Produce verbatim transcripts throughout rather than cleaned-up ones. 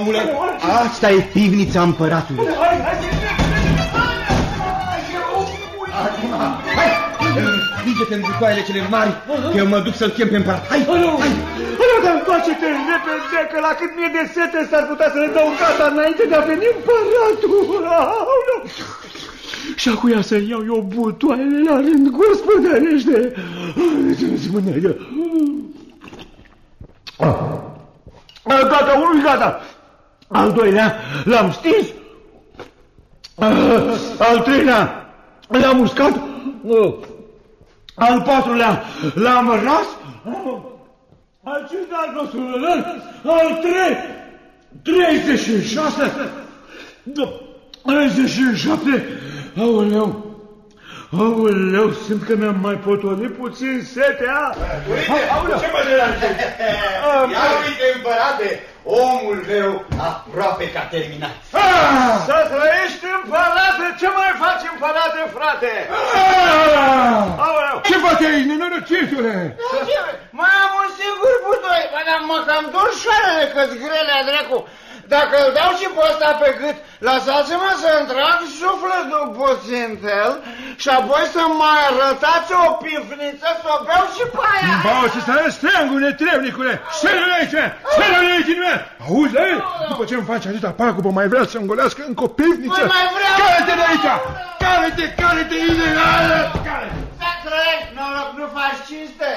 omule. Asta e pivnița împăratului. Acum, hai, împinge-te în butoaiele cele mari, că eu mă duc să-l chem pe împărat. Hai, hai, hai. Dar întoarce-te repede, că la cât mi-e de sete s-ar putea să ne dau în gata înainte de a veni împăratul. Și acuia să-mi iau eu butoaiele la rând, gospodărește. Gata, unul gata. Al doilea l-am stins. Al treilea l-am uscat. Al patrulea l-am ras. Al cincilea al nostru al trei, treizeci și șase, treizeci și șapte, aoleu, aoleu, simt că mi-am mai potolit puțin setea. Aoleu, ce mă deranjezi? Ia uite, împărate, omul meu aproape că a terminat. Să trăiești, împărate, ce mai faci, împărate, frate? Aoleu. Ce faci aici, nenorocitule? Mai am un singur butoi, dar mă cam dor șoarele că-ți grele a dracu. Dacă îl dau și pe ăsta pe gât, lăsați-mă să-mi trag sufletul puțin fel și apoi să mai arătați o pifniță să o beau și pe aia. Ba, să stai steangul, netrebnicule! Sără-l aici! Sără-l aici din mea! Auzi, ei? După ce îmi faci atâta pagubă, mai vrea să-mi golească încă o pifniță? Mai mai vreau! Care-te de aici! Care-te, care-te, ilegală! Care-te! Să trăiești, noroc, nu faci cinste!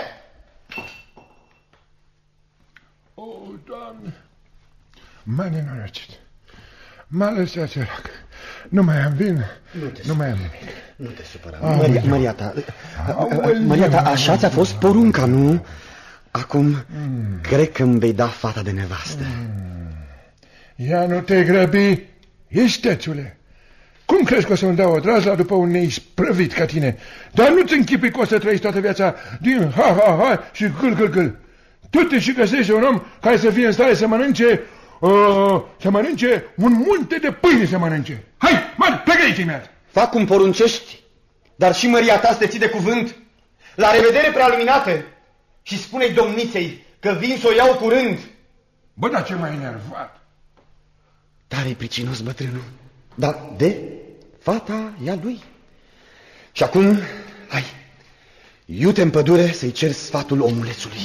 O, Doamne! M-a nenorocit. M-a lăsat sărac. Nu mai am vin, nu, nu mai am nimic. Nu te supăra. Maria, Maria ta, Maria ta, așa ți-a fost porunca, nu? Acum, mm. cred că îmi vei da fata de nevastă. Mm. Ia nu te grăbi, istețule. Cum crezi că o să-mi dau o drazla după un neisprăvit ca tine? Dar nu-ți închipui că o să trăiești toată viața din ha-ha-ha și gâl-gâl-gâl. Tu te și găsești un om care să fie în stare să mănânce... Uh, să mănânce un munte de pâine să mănânce. Hai, mă, plecă aici imediat. Fac cum poruncești, dar și măria ta să te ții de cuvânt. La revedere, prealuminate. Și spune-i domniței că vin să o iau curând. Bă, dar ce m-ai enervat. Tare pricinos bătrânul. Dar de fata e a lui. Și acum, hai, iute în pădure să-i cer sfatul omulețului.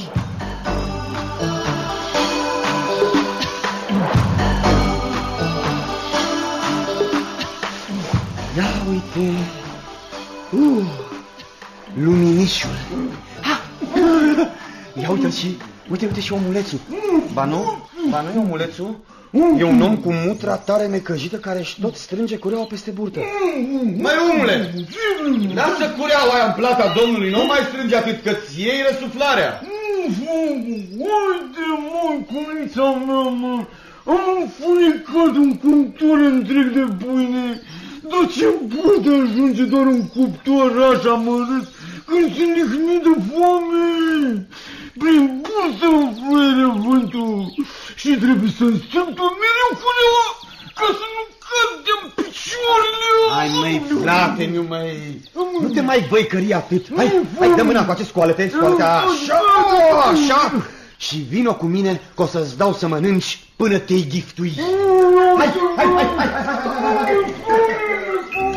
Ia uite, uh, luminișul. Ha! Ia uite-l și, uite, uite și omulețul. Ba nu, ba nu e omulețul. E un om cu mutra tare necăjită care își tot strânge cureaua peste burtă. Măi, omule, lasă cureaua aia în plata domnului, nu mai strânge atât că-ți iei răsuflarea. Uite, mă, cunița mea, mă, am înfunecat un cuptor întreg de pâine. Dar ce poate ajunge doar un cuptor așa mărât când se lihnit de foame? Prin bursă îmi fluieră vântul și trebuie să-mi strâmb mereu culeaua ca să nu cad de-mi picioarele. Hai, măi, frate, nu mai... Nu te mai băicări atât. Hai, hai, dă mâna cu acest scoalete, scoalete, așa, așa. Și vino cu mine că o să-ți dau să mănânci până te-i giftui. Hai, hai, hai, hai, hai, hai, hai, hai.